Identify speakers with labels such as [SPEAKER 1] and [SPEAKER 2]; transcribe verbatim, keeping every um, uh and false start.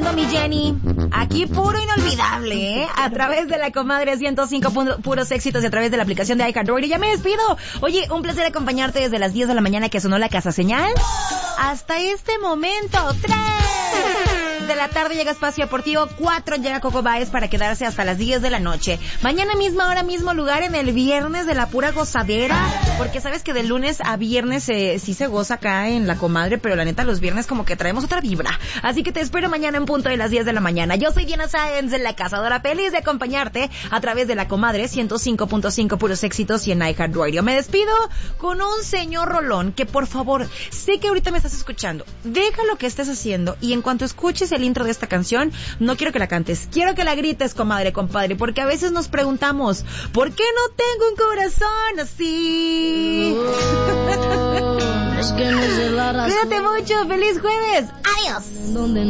[SPEAKER 1] pasando, mi Jenny? Aquí puro inolvidable, ¿eh? A través de la comadre ciento cinco punto, puros éxitos y a través de la aplicación de iHeartRadio. Y ya me despido. Oye, un placer acompañarte desde las diez de la mañana que sonó la casa señal hasta este momento. tres de la tarde llega Espacio Deportivo, cuatro llega Coco Báez para quedarse hasta las diez de la noche. Mañana misma hora, mismo lugar en el viernes de la pura gozadera, porque sabes que de lunes a viernes eh, sí se goza acá en la comadre, pero la neta los viernes como que traemos otra vibra. Así que te espero mañana en punto de las diez de la mañana. Yo soy Diana Sáenz, la cazadora, feliz de acompañarte a través de la comadre ciento cinco punto cinco puros éxitos y en iHeartRadio. Me despido con un señor rolón que, por favor, sé que ahorita me estás escuchando. Deja lo que estés haciendo y en cuanto escuches el intro de esta canción, no quiero que la cantes, quiero que la grites, comadre, compadre, porque a veces nos preguntamos, ¿por qué no tengo un corazón así?
[SPEAKER 2] Es que no sé la razón.
[SPEAKER 1] Cuídate mucho, feliz jueves, adiós.